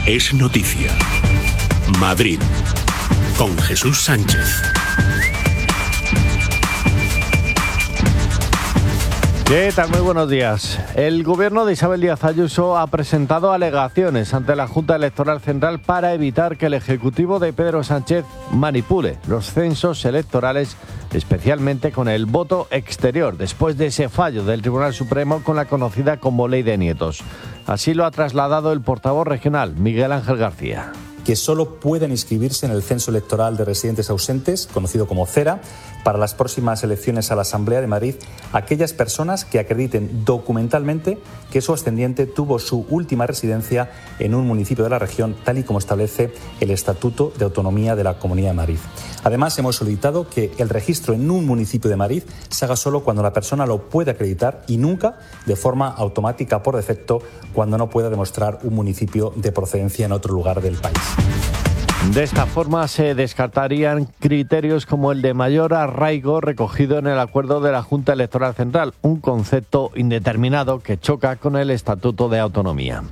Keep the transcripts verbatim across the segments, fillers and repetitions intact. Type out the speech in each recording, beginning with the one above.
es noticia. Madrid, con Jesús Sánchez. ¿Qué tal? Muy buenos días. El gobierno de Isabel Díaz Ayuso ha presentado alegaciones ante la Junta Electoral Central para evitar que el Ejecutivo de Pedro Sánchez manipule los censos electorales, especialmente con el voto exterior, después de ese fallo del Tribunal Supremo con la conocida como Ley de Nietos. Así lo ha trasladado el portavoz regional, Miguel Ángel García. Que solo pueden inscribirse en el censo electoral de residentes ausentes, conocido como CERA, para las próximas elecciones a la Asamblea de Madrid, aquellas personas que acrediten documentalmente que su ascendiente tuvo su última residencia en un municipio de la región, tal y como establece el Estatuto de Autonomía de la Comunidad de Madrid. Además, hemos solicitado que el registro en un municipio de Madrid se haga solo cuando la persona lo puede acreditar y nunca de forma automática por defecto cuando no pueda demostrar un municipio de procedencia en otro lugar del país. De esta forma se descartarían criterios como el de mayor arraigo recogido en el acuerdo de la Junta Electoral Central, un concepto indeterminado que choca con el Estatuto de Autonomía.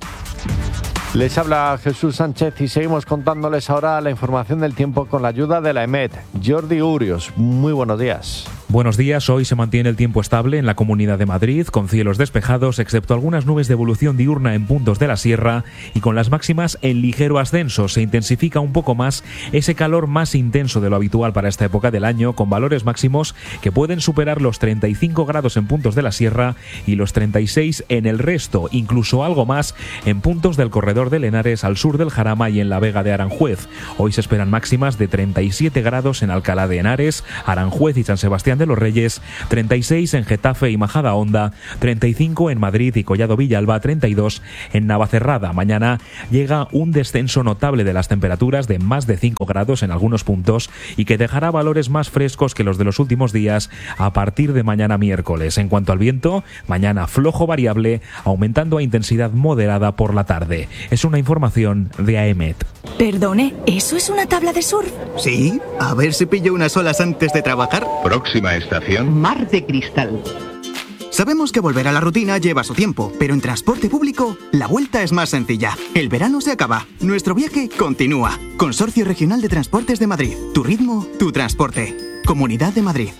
Les habla Jesús Sánchez y seguimos contándoles ahora la información del tiempo con la ayuda de la EMET. Jordi Urios, muy buenos días. Buenos días, hoy se mantiene el tiempo estable en la Comunidad de Madrid, con cielos despejados, excepto algunas nubes de evolución diurna en puntos de la sierra y con las máximas en ligero ascenso. Se intensifica un poco más ese calor más intenso de lo habitual para esta época del año, con valores máximos que pueden superar los treinta y cinco grados en puntos de la sierra y los treinta y seis en el resto, incluso algo más en puntos del corredor de Henares, al sur del Jarama y en la Vega de Aranjuez. Hoy se esperan máximas de treinta y siete grados en Alcalá de Henares, Aranjuez y San Sebastián de los Reyes, treinta y seis en Getafe y Majadahonda, treinta y cinco en Madrid y Collado Villalba, treinta y dos en Navacerrada. Mañana llega un descenso notable de las temperaturas de más de cinco grados en algunos puntos y que dejará valores más frescos que los de los últimos días a partir de mañana miércoles. En cuanto al viento, mañana flojo variable, aumentando a intensidad moderada por la tarde. Es una información de AEMET. Perdone, ¿eso es una tabla de surf? Sí, a ver si pillo unas olas antes de trabajar. Próxima estación, Mar de Cristal. Sabemos que volver a la rutina lleva su tiempo, pero en transporte público la vuelta es más sencilla. El verano se acaba, nuestro viaje continúa. Consorcio Regional de Transportes de Madrid. Tu ritmo, tu transporte. Comunidad de Madrid.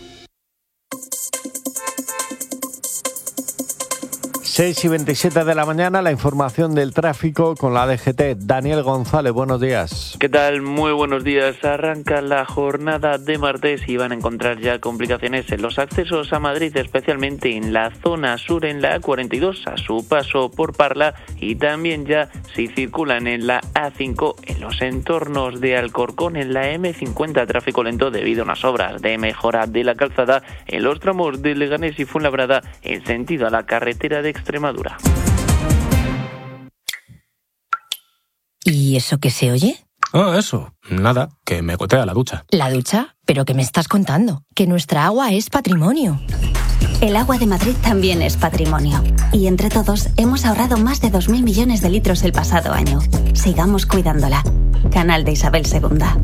seis y veintisiete de la mañana, la información del tráfico con la D G T. Daniel González, buenos días. ¿Qué tal? Muy buenos días. Arranca la jornada de martes y van a encontrar ya complicaciones en los accesos a Madrid, especialmente en la zona sur, en la A cuarenta y dos, a su paso por Parla, y también ya si circulan en la A cinco, en los entornos de Alcorcón, en la eme cincuenta, tráfico lento debido a unas obras de mejora de la calzada en los tramos de Leganés y Fuenlabrada en sentido a la carretera de Extremadura. ¿Y eso qué se oye? Oh, eso. Nada, que me gotea la ducha. ¿La ducha? ¿Pero qué me estás contando? Que nuestra agua es patrimonio. El agua de Madrid también es patrimonio. Y entre todos hemos ahorrado más de dos mil millones de litros el pasado año. Sigamos cuidándola. Canal de Isabel segunda.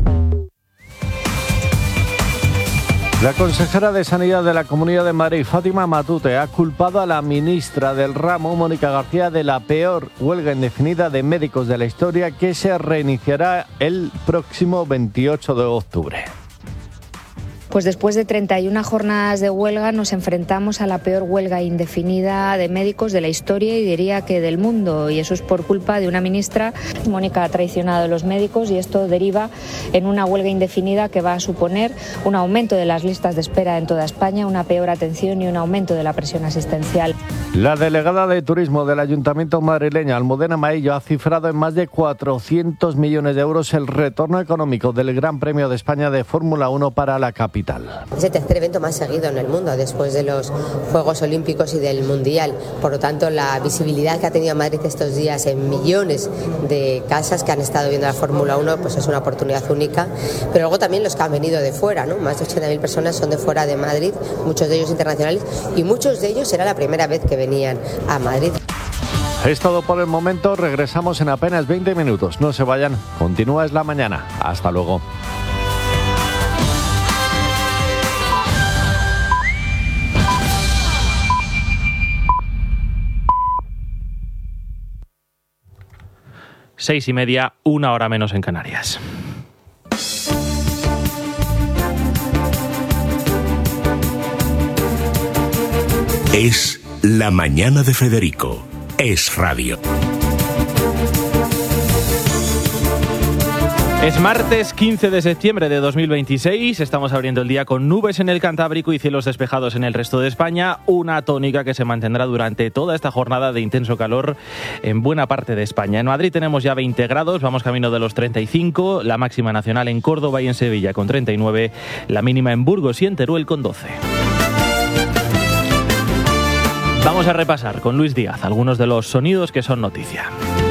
La consejera de Sanidad de la Comunidad de Madrid, Fátima Matute, ha culpado a la ministra del ramo, Mónica García, de la peor huelga indefinida de médicos de la historia, que se reiniciará el próximo veintiocho de octubre. Pues después de treinta y una jornadas de huelga nos enfrentamos a la peor huelga indefinida de médicos de la historia y diría que del mundo, y eso es por culpa de una ministra. Mónica ha traicionado a los médicos y esto deriva en una huelga indefinida que va a suponer un aumento de las listas de espera en toda España, una peor atención y un aumento de la presión asistencial. La delegada de Turismo del Ayuntamiento madrileño, Almudena Maillo, ha cifrado en más de cuatrocientos millones de euros el retorno económico del Gran Premio de España de Fórmula uno para la capital. Es el tercer evento más seguido en el mundo después de los Juegos Olímpicos y del Mundial. Por lo tanto, la visibilidad que ha tenido Madrid estos días en millones de casas que han estado viendo la Fórmula uno, pues es una oportunidad única. Pero luego también los que han venido de fuera, ¿no? Más de ochenta mil personas son de fuera de Madrid, muchos de ellos internacionales, y muchos de ellos era la primera vez que venían a Madrid. Es todo por el momento, regresamos en apenas veinte minutos. No se vayan, continúa Es la Mañana. Hasta luego. seis y media, una hora menos en Canarias. Es La Mañana de Federico. Es radio. Es martes quince de septiembre de dos mil veintiséis, estamos abriendo el día con nubes en el Cantábrico y cielos despejados en el resto de España, una tónica que se mantendrá durante toda esta jornada de intenso calor en buena parte de España. En Madrid tenemos ya veinte grados, vamos camino de los treinta y cinco, la máxima nacional en Córdoba y en Sevilla con treinta y nueve, la mínima en Burgos y en Teruel con doce. Vamos a repasar con Luis Díaz algunos de los sonidos que son noticia.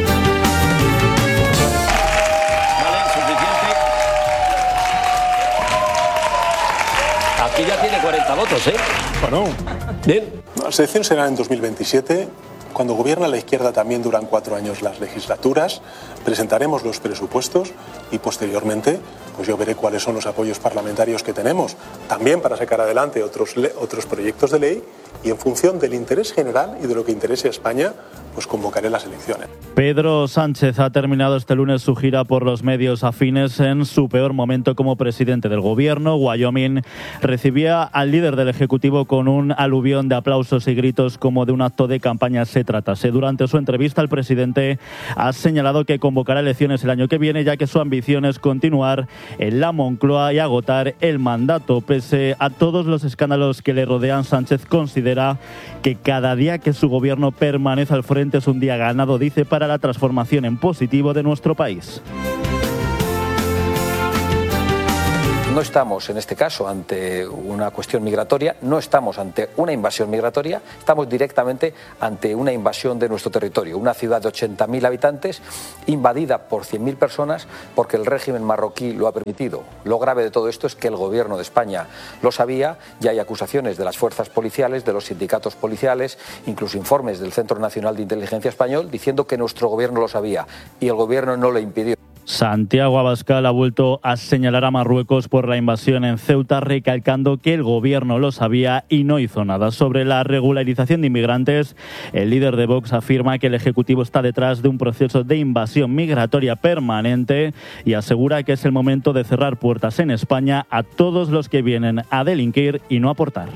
Aquí ya tiene cuarenta votos, ¿eh? Bueno, bien. Las elecciones serán en dos mil veintisiete. Cuando gobierna la izquierda también duran cuatro años las legislaturas. Presentaremos los presupuestos y posteriormente pues yo veré cuáles son los apoyos parlamentarios que tenemos. También para sacar adelante otros, otros proyectos de ley y en función del interés general y de lo que interese a España, pues convocaré las elecciones. Pedro Sánchez ha terminado este lunes su gira por los medios afines en su peor momento como presidente del gobierno. Wyoming recibía al líder del Ejecutivo con un aluvión de aplausos y gritos como de un acto de campaña se tratase. Durante su entrevista, el presidente ha señalado que convocará elecciones el año que viene, ya que su ambición es continuar en la Moncloa y agotar el mandato. Pese a todos los escándalos que le rodean, Sánchez considera que cada día que su gobierno permanece al frente es un día ganado, dice, para la transformación en positivo de nuestro país. No estamos, en este caso, ante una cuestión migratoria, no estamos ante una invasión migratoria, estamos directamente ante una invasión de nuestro territorio. Una ciudad de ochenta mil habitantes invadida por cien mil personas porque el régimen marroquí lo ha permitido. Lo grave de todo esto es que el gobierno de España lo sabía y hay acusaciones de las fuerzas policiales, de los sindicatos policiales, incluso informes del Centro Nacional de Inteligencia Español diciendo que nuestro gobierno lo sabía y el gobierno no lo impidió. Santiago Abascal ha vuelto a señalar a Marruecos por la invasión en Ceuta, recalcando que el gobierno lo sabía y no hizo nada. Sobre la regularización de inmigrantes, el líder de Vox afirma que el Ejecutivo está detrás de un proceso de invasión migratoria permanente y asegura que es el momento de cerrar puertas en España a todos los que vienen a delinquir y no aportar.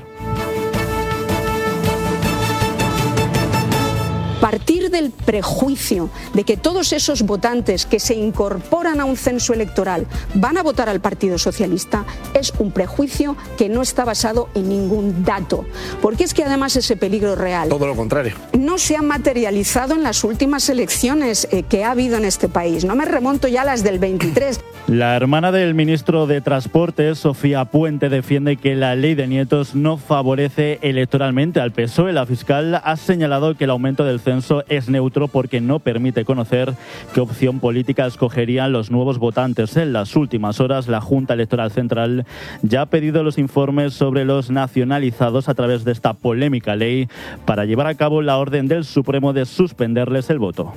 Partir del prejuicio de que todos esos votantes que se incorporan a un censo electoral van a votar al Partido Socialista es un prejuicio que no está basado en ningún dato, porque es que además ese peligro real Todo lo contrario. no se ha materializado en las últimas elecciones eh, que ha habido en este país. No me remonto ya a las del veintitrés. La hermana del ministro de Transportes, Sofía Puente, defiende que la ley de nietos no favorece electoralmente al P S O E. La fiscal ha señalado que el aumento del censo es neutro porque no permite conocer qué opción política escogerían los nuevos votantes. En las últimas horas, la Junta Electoral Central ya ha pedido los informes sobre los nacionalizados a través de esta polémica ley para llevar a cabo la orden del Supremo de suspenderles el voto.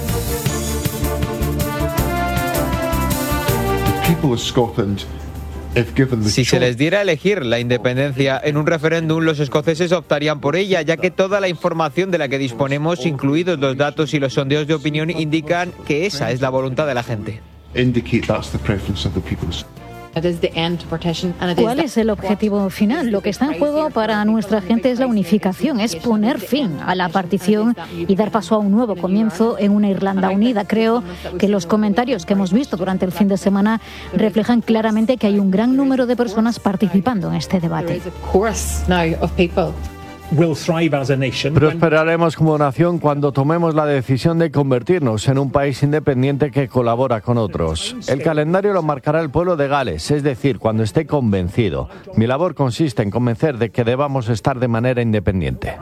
Si se les diera a elegir la independencia en un referéndum, los escoceses optarían por ella, ya que toda la información de la que disponemos, incluidos los datos y los sondeos de opinión, indican que esa es la voluntad de la gente. ¿Cuál es el objetivo final? Lo que está en juego para nuestra gente es la unificación, es poner fin a la partición y dar paso a un nuevo comienzo en una Irlanda unida. Creo que los comentarios que hemos visto durante el fin de semana reflejan claramente que hay un gran número de personas participando en este debate. Prosperaremos como nación cuando tomemos la decisión de convertirnos en un país independiente que colabora con otros. El calendario lo marcará el pueblo de Gales, es decir, cuando esté convencido. Mi labor consiste en convencer de que debamos estar de manera independiente.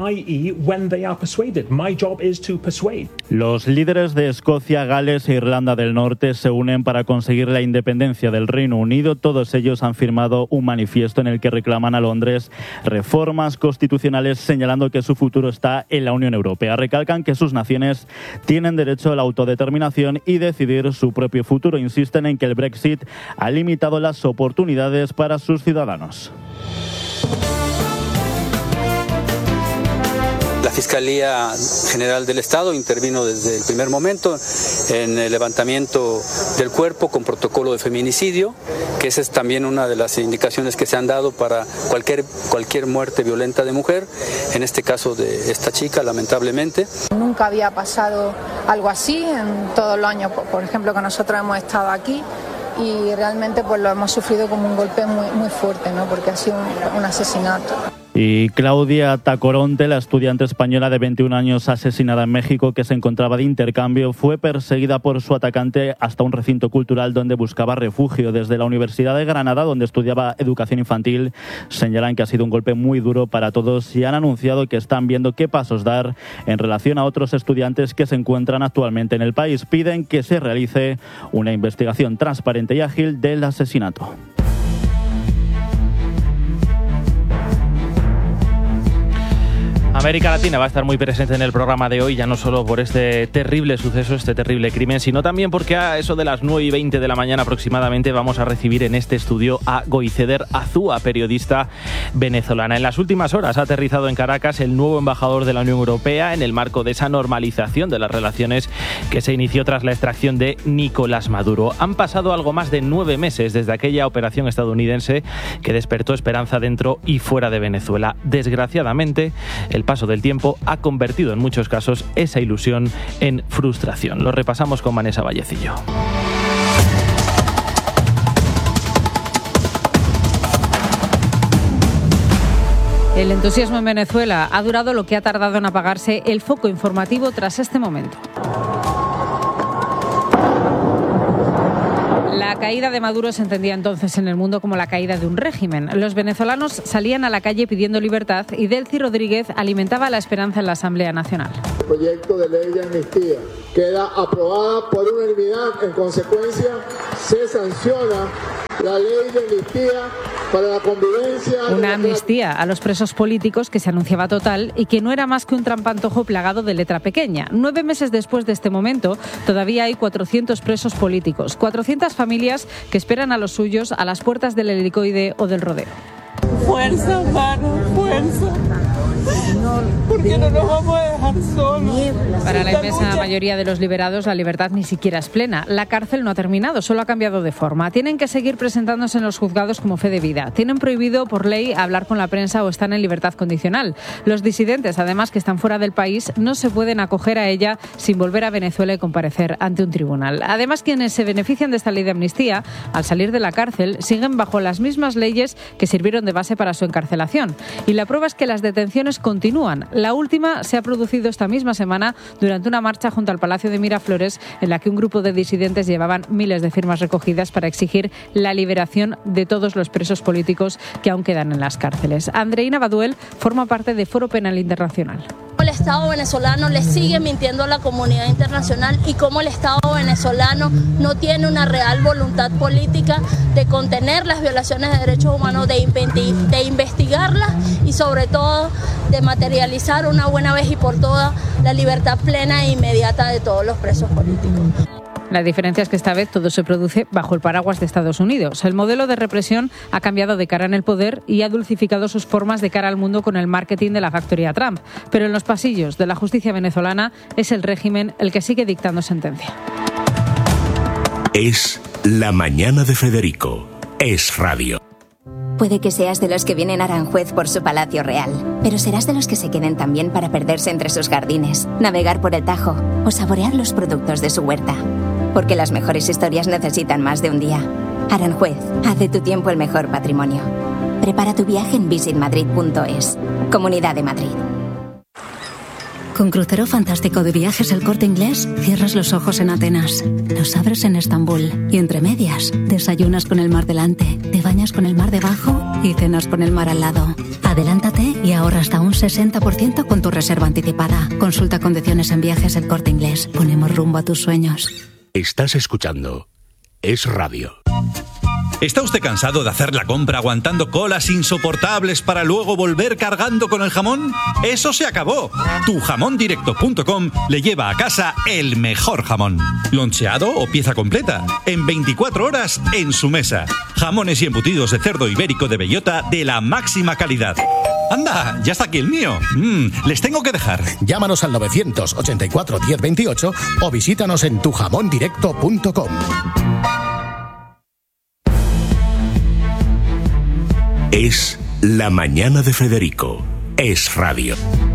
Los líderes de Escocia, Gales e Irlanda del Norte se unen para conseguir la independencia del Reino Unido. Todos ellos han firmado un manifiesto en el que reclaman a Londres reformas constitucionales, señalando que su futuro está en la Unión Europea. Recalcan que sus naciones tienen derecho a la autodeterminación y decidir su propio futuro. Insisten en que el Brexit ha limitado las oportunidades para sus ciudadanos. La Fiscalía General del Estado intervino desde el primer momento en el levantamiento del cuerpo con protocolo de feminicidio, que esa es también una de las indicaciones que se han dado para cualquier, cualquier muerte violenta de mujer, en este caso de esta chica, lamentablemente. Nunca había pasado algo así en todos los años, por ejemplo, que nosotros hemos estado aquí, y realmente pues lo hemos sufrido como un golpe muy, muy fuerte, ¿no? Porque ha sido un, un asesinato. Y Claudia Tacoronte, la estudiante española de veintiún años asesinada en México que se encontraba de intercambio, fue perseguida por su atacante hasta un recinto cultural donde buscaba refugio. Desde la Universidad de Granada, donde estudiaba educación infantil, señalan que ha sido un golpe muy duro para todos y han anunciado que están viendo qué pasos dar en relación a otros estudiantes que se encuentran actualmente en el país. Piden que se realice una investigación transparente y ágil del asesinato. América Latina va a estar muy presente en el programa de hoy, ya no solo por este terrible suceso, este terrible crimen, sino también porque a eso de las nueve y veinte de la mañana aproximadamente vamos a recibir en este estudio a Goiceder Azúa, periodista venezolana. En las últimas horas ha aterrizado en Caracas el nuevo embajador de la Unión Europea en el marco de esa normalización de las relaciones que se inició tras la extracción de Nicolás Maduro. Han pasado algo más de nueve meses desde aquella operación estadounidense que despertó esperanza dentro y fuera de Venezuela. Desgraciadamente, el paso del tiempo ha convertido en muchos casos esa ilusión en frustración. Lo repasamos con Vanessa Vallecillo. El entusiasmo en Venezuela ha durado lo que ha tardado en apagarse el foco informativo tras este momento. La caída de Maduro se entendía entonces en el mundo como la caída de un régimen. Los venezolanos salían a la calle pidiendo libertad y Delcy Rodríguez alimentaba la esperanza en la Asamblea Nacional. El proyecto de ley de amnistía queda aprobada por unanimidad. En consecuencia, se sanciona la ley de amnistía para la convivencia. Una amnistía a los presos políticos que se anunciaba total y que no era más que un trampantojo plagado de letra pequeña. Nueve meses después de este momento, todavía hay cuatrocientos presos políticos, cuatrocientas familias que esperan a los suyos a las puertas del Helicoide o del Rodeo. Fuerza, hermano, fuerza. Porque no nos vamos a dejar solos. Para la inmensa mayoría de los liberados, la libertad ni siquiera es plena. La cárcel no ha terminado, solo ha cambiado de forma. Tienen que seguir presentándose en los juzgados como fe de vida. Tienen prohibido por ley hablar con la prensa o están en libertad condicional. Los disidentes, además, que están fuera del país, no se pueden acoger a ella sin volver a Venezuela y comparecer ante un tribunal. Además, quienes se benefician de esta ley de amnistía, al salir de la cárcel, siguen bajo las mismas leyes que sirvieron de base para su encarcelación. Y la prueba es que las detenciones continúan. La última se ha producido esta misma semana durante una marcha junto al Palacio de Miraflores en la que un grupo de disidentes llevaban miles de firmas recogidas para exigir la liberación de todos los presos políticos que aún quedan en las cárceles. Andreina Baduel forma parte de Foro Penal Internacional. El Estado venezolano le sigue mintiendo a la comunidad internacional y cómo el Estado venezolano no tiene una real voluntad política de contener las violaciones de derechos humanos, de, de investigarlas y sobre todo de materializar una buena vez y por todas la libertad plena e inmediata de todos los presos políticos. La diferencia es que esta vez todo se produce bajo el paraguas de Estados Unidos. El modelo de represión ha cambiado de cara en el poder y ha dulcificado sus formas de cara al mundo con el marketing de la factoría Trump. Pero en los pasillos de la justicia venezolana es el régimen el que sigue dictando sentencia. Es La Mañana de Federico. Es radio. Puede que seas de los que vienen a Aranjuez por su palacio real, pero serás de los que se queden también para perderse entre sus jardines, navegar por el Tajo o saborear los productos de su huerta. Porque las mejores historias necesitan más de un día. Aranjuez, haz de tu tiempo el mejor patrimonio. Prepara tu viaje en visit madrid punto es. Comunidad de Madrid. Con Crucero Fantástico de Viajes El Corte Inglés, cierras los ojos en Atenas, los abres en Estambul y entre medias, desayunas con el mar delante, te bañas con el mar debajo y cenas con el mar al lado. Adelántate y ahorra hasta un sesenta por ciento con tu reserva anticipada. Consulta condiciones en Viajes El Corte Inglés. Ponemos rumbo a tus sueños. Estás escuchando Es Radio. ¿Está usted cansado de hacer la compra aguantando colas insoportables para luego volver cargando con el jamón? ¡Eso se acabó! tu jamón directo punto com le lleva a casa el mejor jamón. Loncheado o pieza completa. En veinticuatro horas en su mesa. Jamones y embutidos de cerdo ibérico de bellota de la máxima calidad. Anda, ya está aquí el mío. Mm, les tengo que dejar. Llámanos al novecientos ochenta y cuatro diez veintiocho o visítanos en tu jamón directo punto com. Es La Mañana de Federico. Es radio.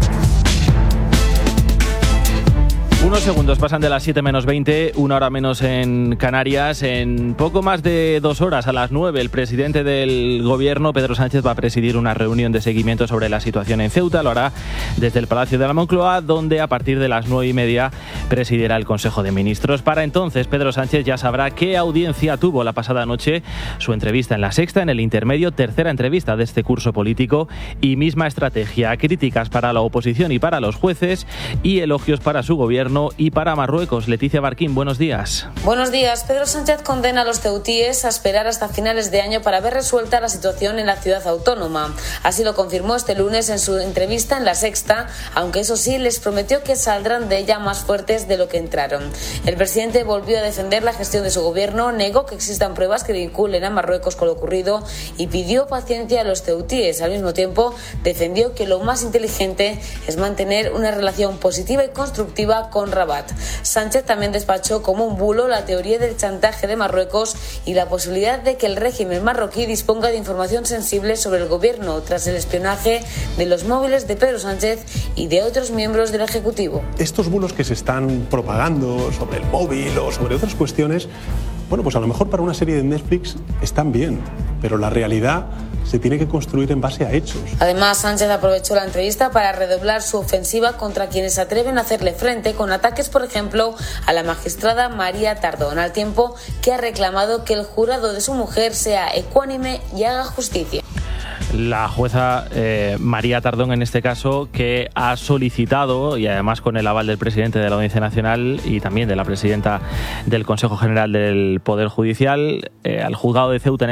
Unos segundos pasan de las siete menos veinte, una hora menos en Canarias. En poco más de dos horas, a las nueve, el presidente del gobierno, Pedro Sánchez, va a presidir una reunión de seguimiento sobre la situación en Ceuta. Lo hará desde el Palacio de la Moncloa, donde a partir de las nueve y media presidirá el Consejo de Ministros. Para entonces, Pedro Sánchez ya sabrá qué audiencia tuvo la pasada noche su entrevista en La Sexta, en el intermedio, tercera entrevista de este curso político, y misma estrategia: críticas para la oposición y para los jueces, y elogios para su gobierno y para Marruecos. Leticia Barquín, buenos días. Buenos días. Pedro Sánchez condena a los ceutíes a esperar hasta finales de año para ver resuelta la situación en la ciudad autónoma. Así lo confirmó este lunes en su entrevista en La Sexta, aunque eso sí, les prometió que saldrán de ella más fuertes de lo que entraron. El presidente volvió a defender la gestión de su gobierno, negó que existan pruebas que vinculen a Marruecos con lo ocurrido y pidió paciencia a los ceutíes. Al mismo tiempo, defendió que lo más inteligente es mantener una relación positiva y constructiva con Rabat. Sánchez también despachó como un bulo la teoría del chantaje de Marruecos y la posibilidad de que el régimen marroquí disponga de información sensible sobre el gobierno tras el espionaje de los móviles de Pedro Sánchez y de otros miembros del Ejecutivo. Estos bulos que se están propagando sobre el móvil o sobre otras cuestiones, bueno, pues a lo mejor para una serie de Netflix están bien, pero la realidad se tiene que construir en base a hechos. Además, Sánchez aprovechó la entrevista para redoblar su ofensiva contra quienes se atreven a hacerle frente, con ataques, por ejemplo, a la magistrada María Tardón, al tiempo que ha reclamado que el jurado de su mujer sea ecuánime y haga justicia. La jueza eh, María Tardón, en este caso, que ha solicitado, y además con el aval del presidente de la Audiencia Nacional y también de la presidenta del Consejo General del Poder Judicial, eh, al juzgado de Ceuta en